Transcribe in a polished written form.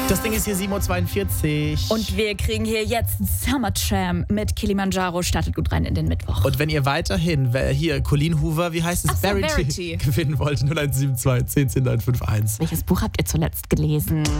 Das Ding ist hier 7.42 Uhr. Und wir kriegen hier jetzt Summer Jam mit Kilimanjaro. Startet gut rein in den Mittwoch. Und wenn ihr weiterhin, hier, Colleen Hoover, wie heißt es? Verity gewinnen wollt, 0172 10 10 951. Welches Buch habt ihr zuletzt gelesen?